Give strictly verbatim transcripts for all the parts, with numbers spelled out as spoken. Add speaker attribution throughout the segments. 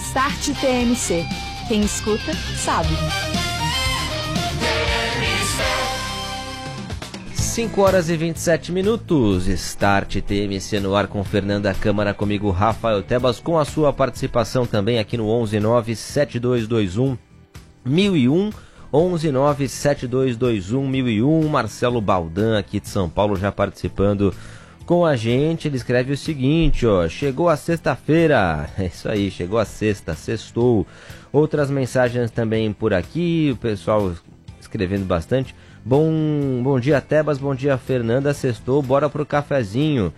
Speaker 1: Start T M C. Quem escuta, sabe.
Speaker 2: cinco horas e vinte e sete minutos. Start T M C no ar com Fernanda Câmara, comigo Rafael Tebas, com a sua participação também aqui no onze nove sete dois dois um mil e um. onze nove sete dois dois um mil e um. Marcelo Baldan aqui de São Paulo já participando com a gente. Ele escreve o seguinte, ó: chegou a sexta-feira. É isso aí, chegou a sexta, sextou. Outras mensagens também por aqui, o pessoal escrevendo bastante. Bom, bom dia, Tebas, bom dia, Fernanda, sextou, bora pro cafezinho.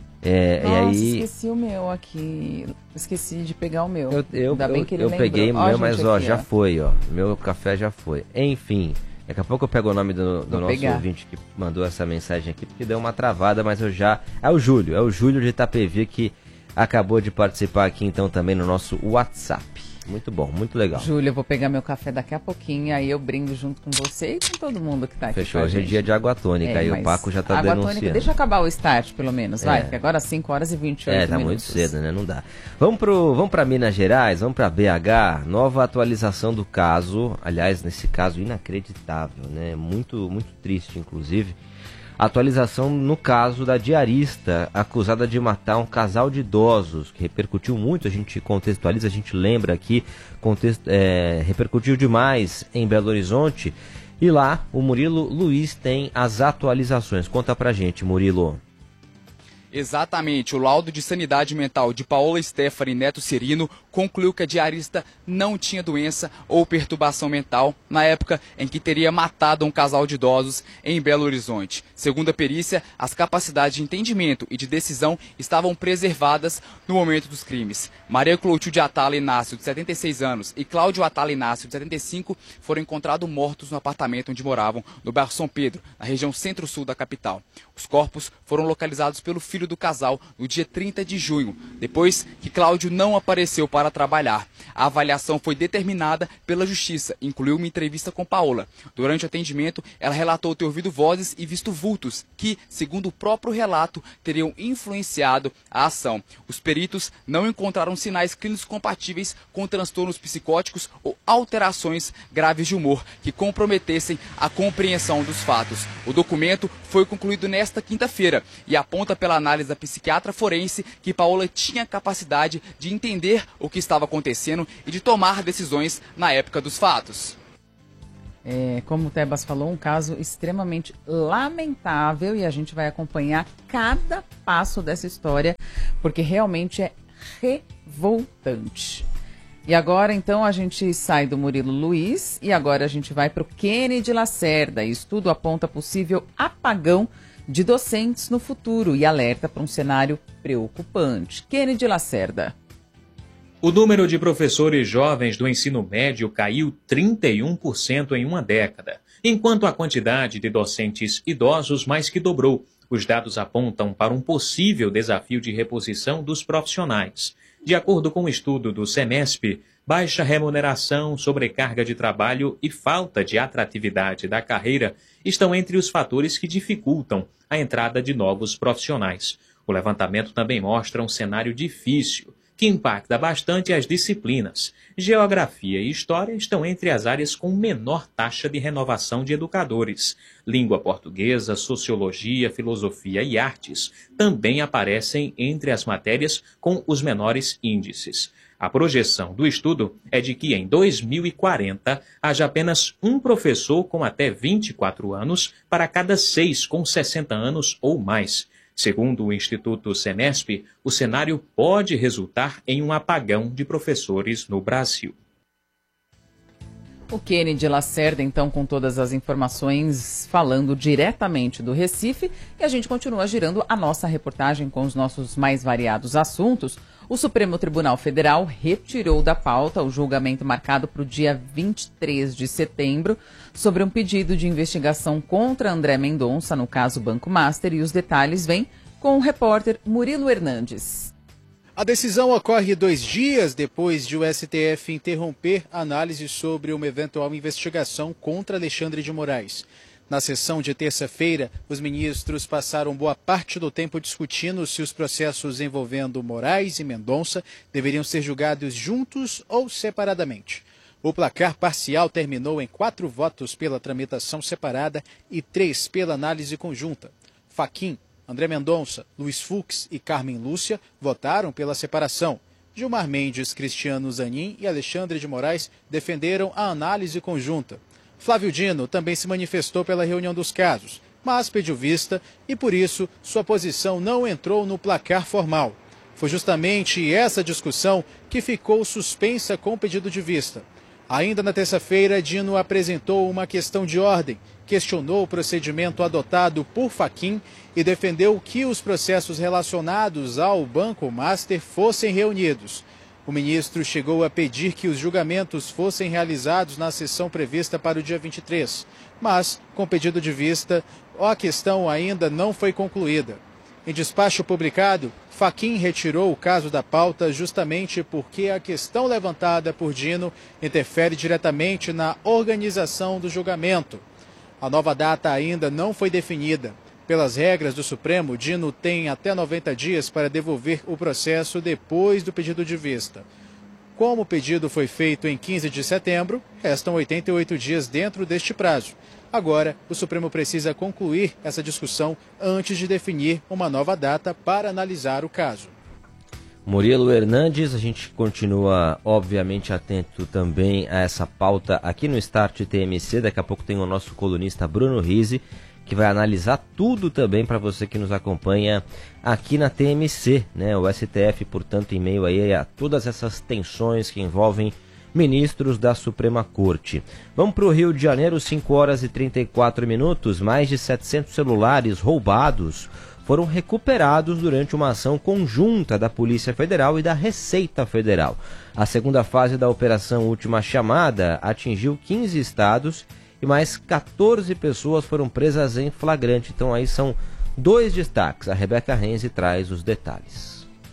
Speaker 2: É,
Speaker 3: Nossa,
Speaker 2: e aí...
Speaker 3: esqueci o meu aqui, esqueci de pegar o meu.
Speaker 2: Eu, eu,
Speaker 3: Ainda bem
Speaker 2: eu,
Speaker 3: que ele
Speaker 2: eu
Speaker 3: lembrou.
Speaker 2: peguei o
Speaker 3: Ó,
Speaker 2: meu, mas ó,
Speaker 3: aqui,
Speaker 2: já
Speaker 3: ó.
Speaker 2: foi, ó, meu café já foi. Enfim, daqui a pouco eu pego o nome do, do nosso
Speaker 3: pegar.
Speaker 2: ouvinte que mandou essa mensagem aqui, porque deu uma travada, mas eu já... É o Júlio, é o Júlio de Itapevi que acabou de participar aqui então também no nosso WhatsApp. Muito bom, muito legal.
Speaker 3: Júlia, eu vou pegar meu café daqui a pouquinho, aí eu brindo junto com você e com todo mundo que tá aqui.
Speaker 2: Fechou,
Speaker 3: com a
Speaker 2: hoje é
Speaker 3: gente.
Speaker 2: dia de água tônica,
Speaker 3: É,
Speaker 2: aí o
Speaker 3: mas
Speaker 2: Paco já tá
Speaker 3: água
Speaker 2: denunciando.
Speaker 3: tônica, deixa acabar o start, pelo menos, vai,
Speaker 2: É.
Speaker 3: que agora cinco horas e vinte e oito
Speaker 2: É, tá
Speaker 3: minutos.
Speaker 2: muito cedo, né? Não dá. Vamos pro, vamos para Minas Gerais, vamos para B H. Nova atualização do caso, aliás, nesse caso inacreditável, né? Muito, muito triste, inclusive. Atualização no caso da diarista acusada de matar um casal de idosos, que repercutiu muito, a gente contextualiza, a gente lembra aqui, contexto, é, repercutiu demais em Belo Horizonte. E lá o Murilo Luiz tem as atualizações. Conta pra gente, Murilo.
Speaker 4: Exatamente, o laudo de sanidade mental de Paola Stephanie Neto Cirino concluiu que a diarista não tinha doença ou perturbação mental na época em que teria matado um casal de idosos em Belo Horizonte. Segundo a perícia, as capacidades de entendimento e de decisão estavam preservadas no momento dos crimes. Maria Clotilde Atala Inácio, de setenta e seis anos, e Cláudio Atala Inácio, de setenta e cinco, foram encontrados mortos no apartamento onde moravam, no bairro São Pedro, na região centro-sul da capital. Os corpos foram localizados pelo filho do casal no dia trinta de junho, depois que Cláudio não apareceu para trabalhar. A avaliação foi determinada pela Justiça, incluiu uma entrevista com Paola. Durante o atendimento, ela relatou ter ouvido vozes e visto vultos que, segundo o próprio relato, teriam influenciado a ação. Os peritos não encontraram sinais clínicos compatíveis com transtornos psicóticos ou alterações graves de humor que comprometessem a compreensão dos fatos. O documento foi concluído nesta quinta-feira e aponta pela análise da psiquiatra forense que Paola tinha capacidade de entender o que estava acontecendo e de tomar decisões na época dos fatos.
Speaker 3: É, como o Tebas falou, um caso extremamente lamentável e a gente vai acompanhar cada passo dessa história, porque realmente é revoltante. E agora, então, a gente sai do Murilo Luiz e agora a gente vai para o Kennedy Lacerda. E estudo aponta possível apagão de docentes no futuro e alerta para um cenário preocupante. Kennedy Lacerda.
Speaker 5: O número de professores jovens do ensino médio caiu trinta e um por cento em uma década, enquanto a quantidade de docentes idosos mais que dobrou. Os dados apontam para um possível desafio de reposição dos profissionais. De acordo com o um estudo do Senesp, baixa remuneração, sobrecarga de trabalho e falta de atratividade da carreira estão entre os fatores que dificultam a entrada de novos profissionais. O levantamento também mostra um cenário difícil, que impacta bastante as disciplinas. Geografia e História estão entre as áreas com menor taxa de renovação de educadores. Língua portuguesa, Sociologia, Filosofia e Artes também aparecem entre as matérias com os menores índices. A projeção do estudo é de que em dois mil e quarenta haja apenas um professor com até vinte e quatro anos para cada seis com sessenta anos ou mais. Segundo o Instituto Senesp, o cenário pode resultar em um apagão de professores no Brasil.
Speaker 3: O Kennedy Lacerda, então, com todas as informações, falando diretamente do Recife. E a gente continua girando a nossa reportagem com os nossos mais variados assuntos. O Supremo Tribunal Federal retirou da pauta o julgamento marcado para o dia vinte e três de setembro sobre um pedido de investigação contra André Mendonça no caso Banco Master. E os detalhes vêm com o repórter Murilo Hernandes.
Speaker 6: A decisão ocorre dois dias depois de o S T F interromper a análise sobre uma eventual investigação contra Alexandre de Moraes. Na sessão de terça-feira, os ministros passaram boa parte do tempo discutindo se os processos envolvendo Moraes e Mendonça deveriam ser julgados juntos ou separadamente. O placar parcial terminou em quatro votos pela tramitação separada e três pela análise conjunta. Fachin, André Mendonça, Luiz Fux e Carmen Lúcia votaram pela separação. Gilmar Mendes, Cristiano Zanin e Alexandre de Moraes defenderam a análise conjunta. Flávio Dino também se manifestou pela reunião dos casos, mas pediu vista e, por isso, sua posição não entrou no placar formal. Foi justamente essa discussão que ficou suspensa com o pedido de vista. Ainda na terça-feira, Dino apresentou uma questão de ordem, questionou o procedimento adotado por Fachin e defendeu que os processos relacionados ao Banco Master fossem reunidos. O ministro chegou a pedir que os julgamentos fossem realizados na sessão prevista para o dia vinte e três, mas, com pedido de vista, a questão ainda não foi concluída. Em despacho publicado, Fachin retirou o caso da pauta justamente porque a questão levantada por Dino interfere diretamente na organização do julgamento. A nova data ainda não foi definida. Pelas regras do Supremo, Dino tem até noventa dias para devolver o processo depois do pedido de vista. Como o pedido foi feito em quinze de setembro, restam oitenta e oito dias dentro deste prazo. Agora, o Supremo precisa concluir essa discussão antes de definir uma nova data para analisar o caso.
Speaker 2: Murilo Hernandes, a gente continua, obviamente, atento também a essa pauta aqui no Start T M C. Daqui a pouco tem o nosso colunista Bruno Rizzi, que vai analisar tudo também para você que nos acompanha aqui na T M C, né? O S T F, portanto, em meio aí a todas essas tensões que envolvem ministros da Suprema Corte. Vamos para o Rio de Janeiro, cinco horas e trinta e quatro minutos. Mais de setecentos celulares roubados foram recuperados durante uma ação conjunta da Polícia Federal e da Receita Federal. A segunda fase da Operação Última Chamada atingiu quinze estados e mais quatorze pessoas foram presas em flagrante. Então aí são dois destaques. A Rebeca Renzi traz os detalhes.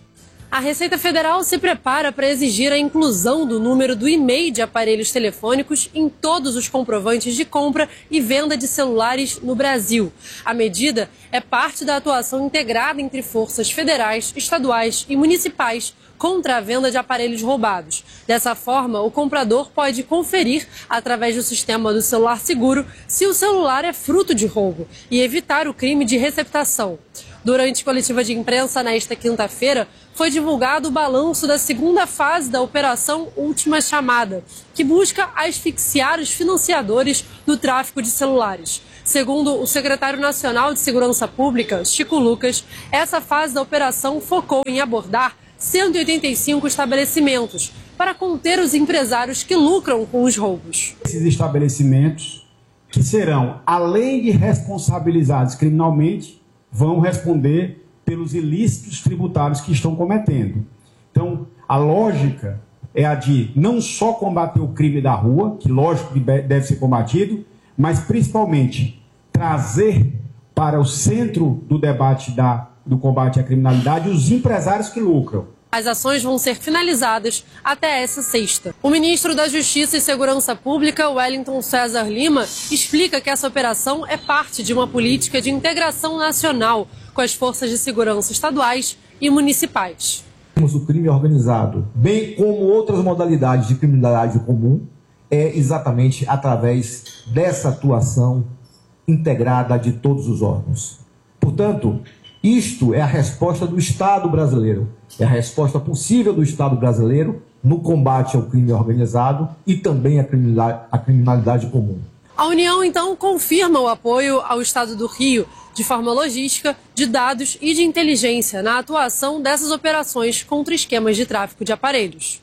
Speaker 7: A Receita Federal se prepara para exigir a inclusão do número do e-mail de aparelhos telefônicos em todos os comprovantes de compra e venda de celulares no Brasil. A medida é parte da atuação integrada entre forças federais, estaduais e municipais contra a venda de aparelhos roubados. Dessa forma, o comprador pode conferir, através do sistema do celular seguro, se o celular é fruto de roubo e evitar o crime de receptação. Durante coletiva de imprensa nesta quinta-feira, foi divulgado o balanço da segunda fase da Operação Última Chamada, que busca asfixiar os financiadores do tráfico de celulares. Segundo o secretário nacional de Segurança Pública, Chico Lucas, essa fase da operação focou em abordar cento e oitenta e cinco estabelecimentos para conter os empresários que lucram com os roubos.
Speaker 8: Esses estabelecimentos que serão, além de responsabilizados criminalmente, vão responder pelos ilícitos tributários que estão cometendo. Então, a lógica é a de não só combater o crime da rua, que lógico que deve ser combatido, mas principalmente trazer para o centro do debate da, do combate à criminalidade os empresários que lucram.
Speaker 7: As ações vão ser finalizadas até essa sexta. O ministro da Justiça e Segurança Pública, Wellington César Lima, explica que essa operação é parte de uma política de integração nacional com as forças de segurança estaduais e municipais.
Speaker 9: O crime organizado, bem como outras modalidades de criminalidade comum, é exatamente através dessa atuação integrada de todos os órgãos. Portanto, isto é a resposta do Estado brasileiro, é a resposta possível do Estado brasileiro no combate ao crime organizado e também à criminalidade, à criminalidade comum.
Speaker 7: A União, então, confirma o apoio ao Estado do Rio, de forma logística, de dados e de inteligência na atuação dessas operações contra esquemas de tráfico de aparelhos.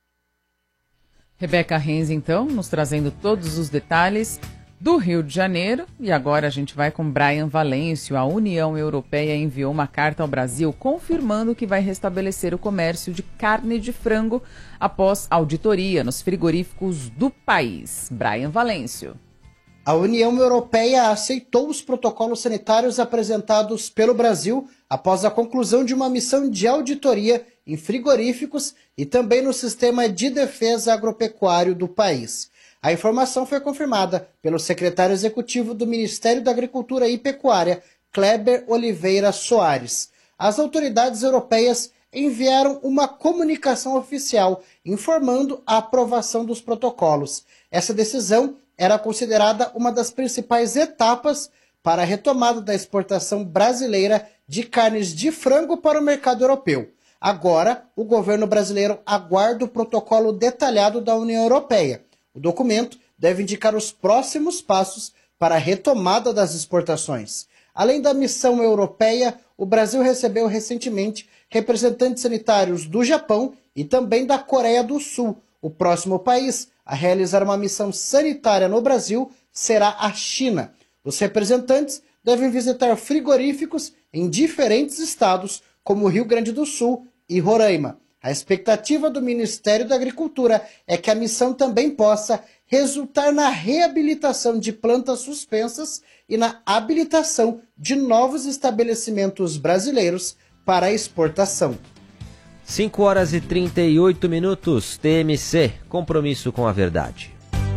Speaker 3: Rebeca Renzi, então, nos trazendo todos os detalhes do Rio de Janeiro. E agora a gente vai com Brian Valêncio. A União Europeia enviou uma carta ao Brasil confirmando que vai restabelecer o comércio de carne de frango após auditoria nos frigoríficos do país. Brian Valêncio.
Speaker 10: A União Europeia aceitou os protocolos sanitários apresentados pelo Brasil após a conclusão de uma missão de auditoria em frigoríficos e também no sistema de defesa agropecuário do país. A informação foi confirmada pelo secretário executivo do Ministério da Agricultura e Pecuária, Kleber Oliveira Soares. As autoridades europeias enviaram uma comunicação oficial informando a aprovação dos protocolos. Essa decisão era considerada uma das principais etapas para a retomada da exportação brasileira de carnes de frango para o mercado europeu. Agora, o governo brasileiro aguarda o protocolo detalhado da União Europeia. O documento deve indicar os próximos passos para a retomada das exportações. Além da missão europeia, o Brasil recebeu recentemente representantes sanitários do Japão e também da Coreia do Sul. O próximo país a realizar uma missão sanitária no Brasil será a China. Os representantes devem visitar frigoríficos em diferentes estados, como Rio Grande do Sul e Roraima. A expectativa do Ministério da Agricultura é que a missão também possa resultar na reabilitação de plantas suspensas e na habilitação de novos estabelecimentos brasileiros para exportação.
Speaker 2: cinco horas e trinta e oito minutos, T M C, compromisso com a verdade.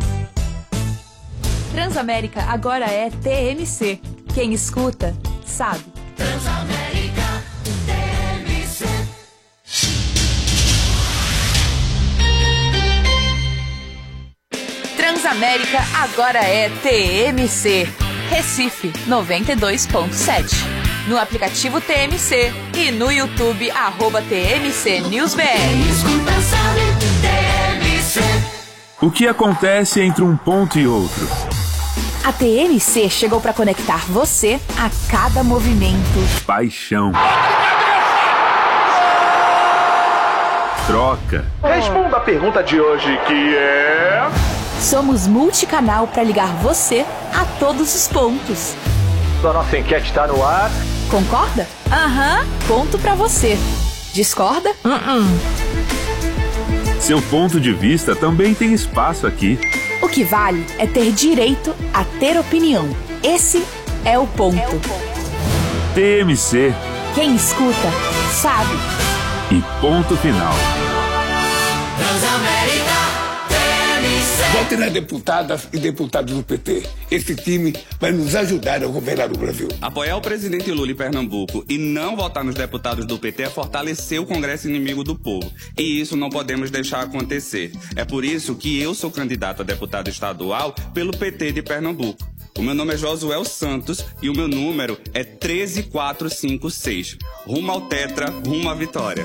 Speaker 1: Transamérica agora é T M C. Quem escuta, sabe.
Speaker 11: Transamérica, T M C.
Speaker 1: Transamérica agora é T M C. Recife noventa e dois ponto sete. No aplicativo T M C e no YouTube, arroba T M C News B R.
Speaker 11: Escuta, sabe, T M C.
Speaker 12: O que acontece entre um ponto e outro?
Speaker 1: A T M C chegou para conectar você a cada movimento.
Speaker 12: Paixão. Troca.
Speaker 13: Responda a pergunta de hoje, que é...
Speaker 1: Somos multicanal para ligar você a todos os pontos.
Speaker 13: A nossa enquete está no ar.
Speaker 1: Concorda? Aham. Ponto para você. Discorda? Uh-uh.
Speaker 12: Seu ponto de vista também tem espaço aqui.
Speaker 1: O que vale é ter direito a ter opinião. Esse é o ponto. É o ponto.
Speaker 12: T M C.
Speaker 1: Quem escuta, sabe.
Speaker 12: E ponto final.
Speaker 11: Transamérica, T M C.
Speaker 14: Vote nas deputadas e deputados do P T. Esse time vai nos ajudar a governar o Brasil.
Speaker 15: Apoiar o presidente Lula em Pernambuco e não votar nos deputados do P T é fortalecer o Congresso inimigo do povo. E isso não podemos deixar acontecer. É por isso que eu sou candidato a deputado estadual pelo P T de Pernambuco. O meu nome é Josué Santos e o meu número é treze mil quatrocentos e cinquenta e seis. Rumo ao Tetra, rumo à vitória.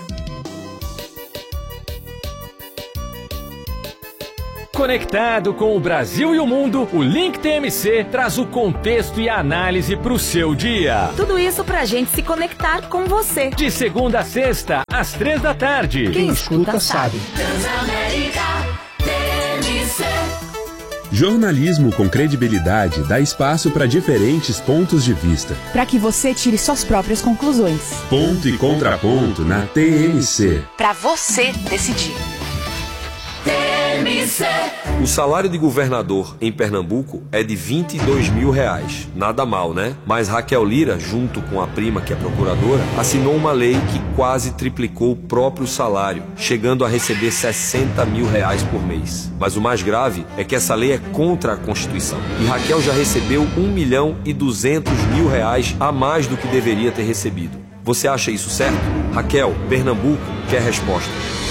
Speaker 16: Conectado com o Brasil e o mundo, o Link T M C traz o contexto e a análise para o seu dia.
Speaker 1: Tudo isso pra gente se conectar com você.
Speaker 16: De segunda a sexta, às três da tarde.
Speaker 10: Quem escuta sabe.
Speaker 11: Transamérica, T M C.
Speaker 12: Jornalismo com credibilidade dá espaço para diferentes pontos de vista.
Speaker 1: Para que você tire suas próprias conclusões.
Speaker 12: Ponto e contraponto na T M C.
Speaker 1: Para você decidir.
Speaker 11: T M C.
Speaker 17: O salário de governador em Pernambuco é de vinte e dois mil reais. Nada mal, né? Mas Raquel Lira, junto com a prima que é procuradora, assinou uma lei que quase triplicou o próprio salário, chegando a receber sessenta mil reais por mês. Mas o mais grave é que essa lei é contra a Constituição. E Raquel já recebeu um milhão e duzentos mil reais a mais do que deveria ter recebido. Você acha isso certo? Raquel, Pernambuco, quer resposta.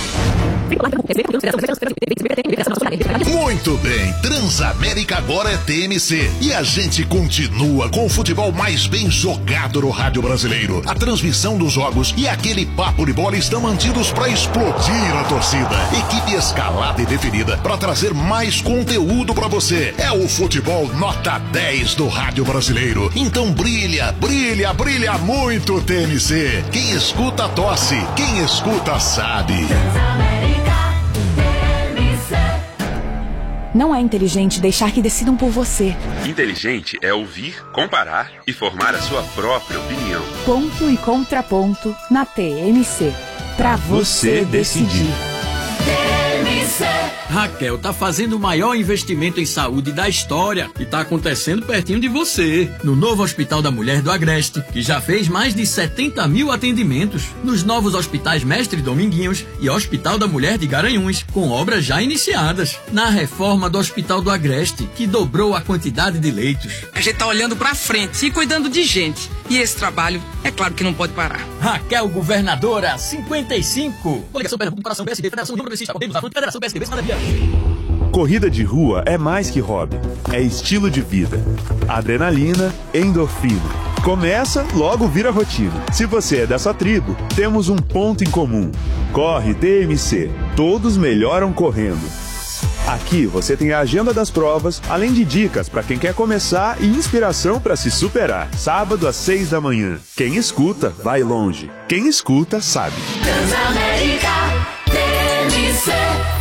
Speaker 18: Muito bem, Transamérica agora é T M C e a gente continua com o futebol mais bem jogado no rádio brasileiro. A transmissão dos jogos e aquele papo de bola estão mantidos para explodir a torcida. Equipe escalada e definida para trazer mais conteúdo para você. É o futebol nota dez do rádio brasileiro. Então brilha, brilha, brilha muito T M C. Quem escuta tosse, quem escuta sabe.
Speaker 1: Não é inteligente deixar que decidam por você.
Speaker 12: Inteligente é ouvir, comparar e formar a sua própria opinião.
Speaker 1: Ponto e contraponto na T M C. Pra você decidir.
Speaker 11: T M C.
Speaker 19: Raquel tá fazendo o maior investimento em saúde da história e tá acontecendo pertinho de você. No novo Hospital da Mulher do Agreste, que já fez mais de setenta mil atendimentos. Nos novos hospitais Mestre Dominguinhos e Hospital da Mulher de Garanhuns, com obras já iniciadas. Na reforma do Hospital do Agreste, que dobrou a quantidade de leitos.
Speaker 20: A gente tá olhando pra frente e cuidando de gente. E esse trabalho, é claro que não pode parar.
Speaker 19: Raquel Governadora, cinquenta e cinco. Coligação Pernambuco, Comparação P S D, Federação União Progressista, Podemos, Avante, Federação P S D B, Cidadania.
Speaker 21: Corrida de rua é mais que hobby, é estilo de vida. Adrenalina, endorfina. Começa, logo vira rotina. Se você é dessa tribo, temos um ponto em comum. Corre T M C. Todos melhoram correndo. Aqui você tem a agenda das provas, além de dicas para quem quer começar e inspiração para se superar. Sábado às seis da manhã. Quem escuta, vai longe. Quem escuta, sabe.
Speaker 11: Transamérica T M C.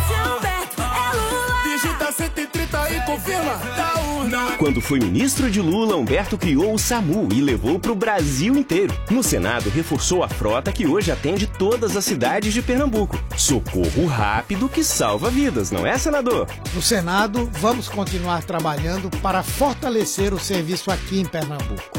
Speaker 22: Digita cento e trinta e confirma. Da urna.
Speaker 23: Quando foi ministro de Lula, Humberto criou o SAMU e levou para o Brasil inteiro. No Senado, reforçou a frota que hoje atende todas as cidades de Pernambuco. Socorro rápido que salva vidas, não é, senador?
Speaker 24: No Senado, vamos continuar trabalhando para fortalecer o serviço aqui em Pernambuco.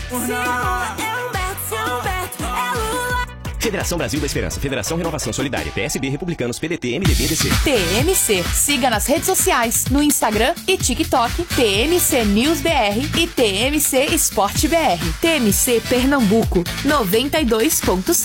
Speaker 23: Federação Brasil da Esperança, Federação Renovação Solidária, P S B, Republicanos, P D T, M D B, D C.
Speaker 1: T M C. Siga nas redes sociais, no Instagram e TikTok, T M C News B R e T M C Esporte B R. T M C Pernambuco, noventa e dois ponto sete.